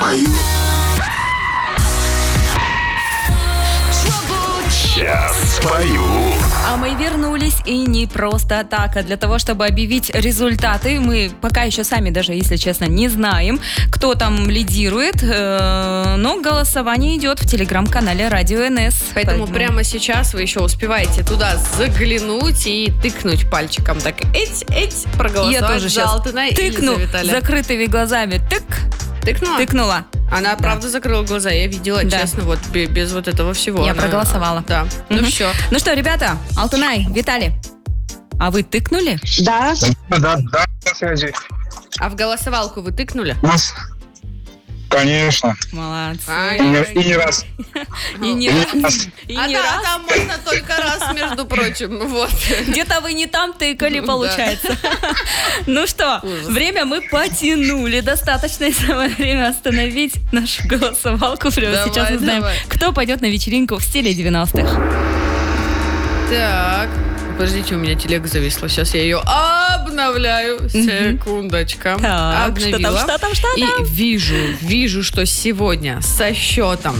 спою. Сейчас спою. А мы вернулись, и не просто так, а для того, чтобы объявить результаты. Мы пока еще сами даже, если честно, не знаем, кто там лидирует, но голосование идет в телеграм-канале Радио НС. Поэтому прямо сейчас вы еще успеваете туда заглянуть и тыкнуть пальчиком. Так, проголосовать. Я тоже за сейчас Алтынай тыкну или за Виталия. закрытыми глазами. Тыкнула. Она, правда, закрыла глаза. Я видела, Да. честно, вот без вот этого всего. Я Она- проголосовала. Да. Ну все. Ну что, ребята, Алтынай, Виталий, а вы тыкнули? Да. Да, на связи. А в голосовалку вы тыкнули? Нас, конечно. Молодцы. И не раз. И не раз. И А не да, раз. там можно только раз, между прочим. Вот. Где-то вы не там тыкали, получается. Ну что, время мы потянули. Достаточно, и самое время остановить нашу голосовалку. Прямо Давай, сейчас узнаем, давай. кто пойдет на вечеринку в стиле 90-х. Так. Подождите, у меня телега зависла. Сейчас я ее обновляю. Секундочка. Так, Обновила. что там? И вижу, что сегодня со счетом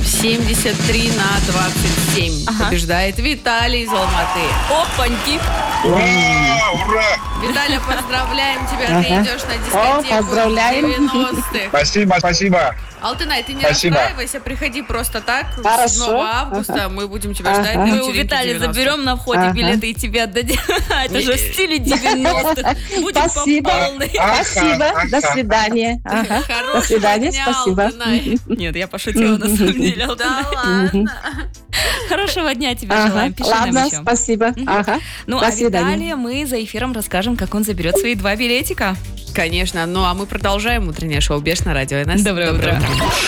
73-27 побеждает Виталий из Алматы. Опаньки. Ура! Виталий, поздравляем тебя. Ты идешь на дискотеку поздравляем. 90-х. Спасибо. Алтынай, ты не Спасибо. расстраивайся, приходи просто так. Хорошо. 7 августа мы будем тебя ждать на Мы у вечеринке Виталия 90-х. заберем на входе билеты и тебе отдадим. Это же в стиле 90-х. Будем Спасибо. по полной. Спасибо. До свидания. Ага. Хорошего До свидания. дня, Спасибо. Алтынай. Нет, я пошутила на самом деле. Да Алтынай. ладно. Хорошего дня тебе Ага. желаем. Пиши нам Ладно, еще. спасибо. Ага. Ну, До а свидания. Виталия мы за эфиром расскажем, как он заберет свои 2 билетика. Конечно. Ну, а мы продолжаем утреннее шоу «Беш» на Радио НС. Доброе утро.